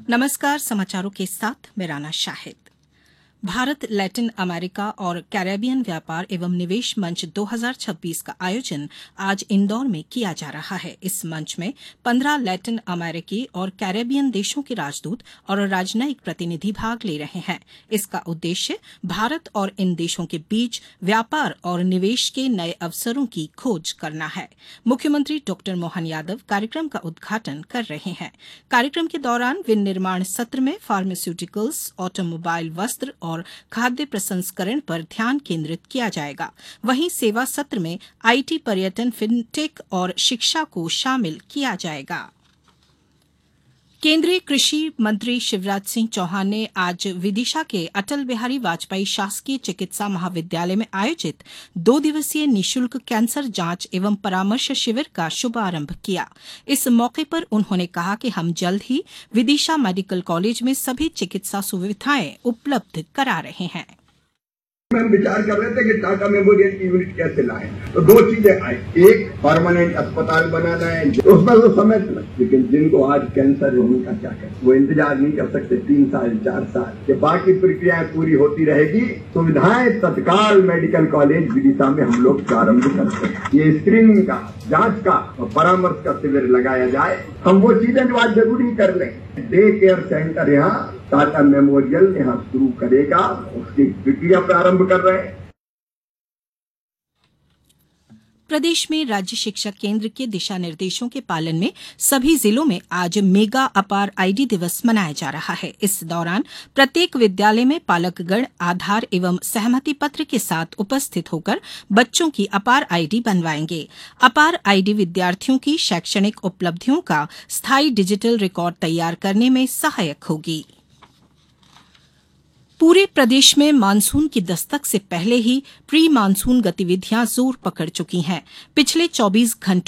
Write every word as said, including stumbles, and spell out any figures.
नमस्कार, समाचारों के साथ मैं राना शाहिद। भारत लैटिन अमेरिका और कैरेबियन व्यापार एवं निवेश मंच दो हज़ार छब्बीस का आयोजन आज इंदौर में किया जा रहा है। इस मंच में पंद्रह लैटिन अमेरिकी और कैरेबियन देशों के राजदूत और राजनयिक प्रतिनिधि भाग ले रहे हैं। इसका उद्देश्य भारत और इन देशों के बीच व्यापार और निवेश के नए अवसरों की खोज करना है। मुख्यमंत्री डॉ मोहन यादव कार्यक्रम का उद्घाटन कर रहे हैं। कार्यक्रम के दौरान विनिर्माण सत्र में फार्मास्यूटिकल्स, ऑटोमोबाइल, वस्त्र और खाद्य प्रसंस्करण पर ध्यान केंद्रित किया जाएगा। वहीं सेवा सत्र में आईटी, पर्यटन, फिनटेक और शिक्षा को शामिल किया जाएगा। केंद्रीय कृषि मंत्री शिवराज सिंह चौहान ने आज विदिशा के अटल बिहारी वाजपेयी शासकीय चिकित्सा महाविद्यालय में आयोजित दो दिवसीय निःशुल्क कैंसर जांच एवं परामर्श शिविर का शुभारंभ किया। इस मौके पर उन्होंने कहा कि हम जल्द ही विदिशा मेडिकल कॉलेज में सभी चिकित्सा सुविधाएं उपलब्ध करा रहे हैं। हम विचार कर रहे थे कि टाटा मेमोरियल की यूनिट कैसे लाएं, तो दो चीजें आई। एक, परमानेंट अस्पताल बनाना है, उसमें तो समय, लेकिन जिनको आज कैंसर है उनका क्या करें, वो इंतजार नहीं कर सकते तीन साल चार साल के बाकी प्रक्रियाएं पूरी होती रहेगी। सुविधाएं तत्काल मेडिकल कॉलेज विदिशा में हम लोग प्रारंभ करते हैं। ये स्क्रीनिंग का, जांच का और परामर्श का शिविर लगाया जाए। हम वो चीजें जो आज जरूरी कर लें, डे केयर सेंटर यहाँ टाटा मेमोरियल यहाँ शुरू करेगा, उसकी प्रक्रिया प्रारंभ कर रहे हैं। प्रदेश में राज्य शिक्षा केंद्र के दिशा निर्देशों के पालन में सभी जिलों में आज मेगा अपार आईडी दिवस मनाया जा रहा है। इस दौरान प्रत्येक विद्यालय में पालकगण आधार एवं सहमति पत्र के साथ उपस्थित होकर बच्चों की अपार आईडी बनवाएंगे। अपार आईडी विद्यार्थियों की शैक्षणिक उपलब्धियों का स्थायी डिजिटल रिकॉर्ड तैयार करने में सहायक होगी। पूरे प्रदेश में मानसून की दस्तक से पहले ही प्री मानसून गतिविधियां जोर पकड़ चुकी हैं। पिछले चौबीस घंटों